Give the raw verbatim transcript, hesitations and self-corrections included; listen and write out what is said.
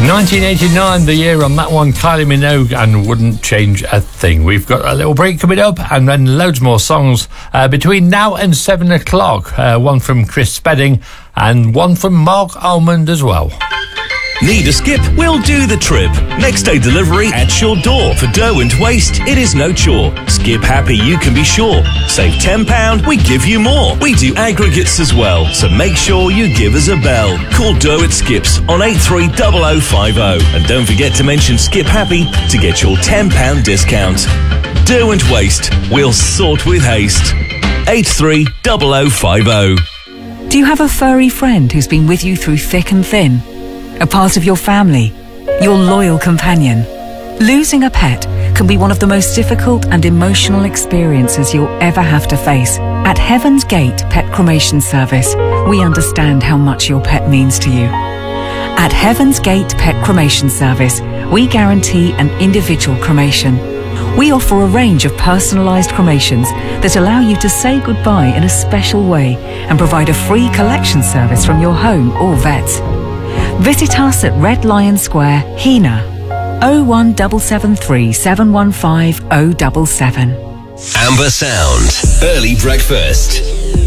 nineteen eighty-nine, the year on that one, Kylie Minogue and Wouldn't Change a Thing. We've got a little break coming up and then loads more songs uh, between now and seven o'clock. Uh, one from Chris Spedding and one from Mark Almond as well. Need a skip? We'll do the trip. Next day delivery at your door. For dough and waste, it is no chore. Skip happy, you can be sure. Save ten pounds, we give you more. We do aggregates as well, so make sure you give us a bell. Call Dough at Skips on eight three zero zero five zero. And don't forget to mention Skip Happy to get your ten pounds discount. Dough and waste, we'll sort with haste. eight three zero zero five zero. Do you have a furry friend who's been with you through thick and thin? A part of your family, your loyal companion? Losing a pet can be one of the most difficult and emotional experiences you'll ever have to face. At Heaven's Gate Pet Cremation Service, we understand how much your pet means to you. At Heaven's Gate Pet Cremation Service, we guarantee an individual cremation. We offer a range of personalised cremations that allow you to say goodbye in a special way and provide a free collection service from your home or vets. Visit us at Red Lion Square, Hena, oh one seven seven three, seven one five oh seven seven. Amber Sound. Early breakfast.